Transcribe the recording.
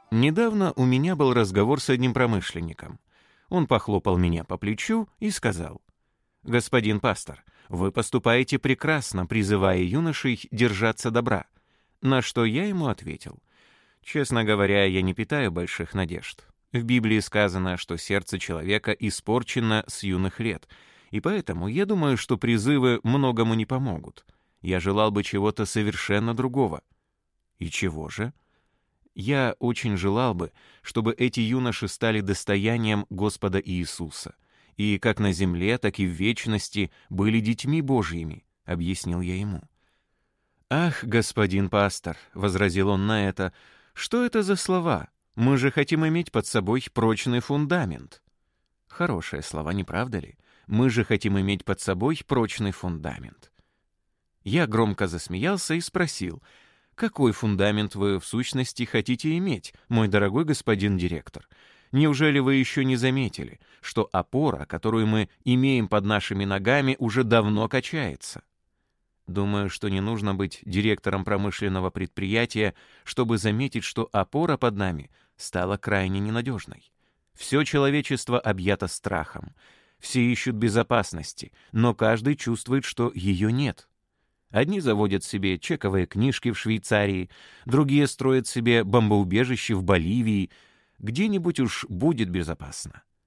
Недавно у меня был разговор с одним промышленником. Он похлопал меня по плечу и сказал: «Господин пастор, вы поступаете прекрасно, призывая юношей держаться добра». На что я ему ответил: «Честно говоря, я не питаю больших надежд. В Библии сказано, что сердце человека испорчено с юных лет, и поэтому я думаю, что призывы многому не помогут. Я желал бы чего-то совершенно другого». «И чего же?» «Я очень желал бы, чтобы эти юноши стали достоянием Господа Иисуса, и как на земле, так и в вечности были детьми Божьими», — объяснил я ему. «Ах, господин пастор», — возразил он на это, — «что это за слова? Мы же хотим иметь под собой прочный фундамент». Хорошие слова, не правда ли? Мы же хотим иметь под собой прочный фундамент. Я громко засмеялся и спросил: «Какой фундамент вы в сущности хотите иметь, мой дорогой господин директор? Неужели вы еще не заметили, что опора, которую мы имеем под нашими ногами, уже давно качается?» Думаю, что не нужно быть директором промышленного предприятия, чтобы заметить, что опора под нами стала крайне ненадежной. Все человечество объято страхом. Все ищут безопасности, но каждый чувствует, что ее нет. Одни заводят себе чековые книжки в Швейцарии, другие строят себе бомбоубежище в Боливии. Где-нибудь уж будет безопасно.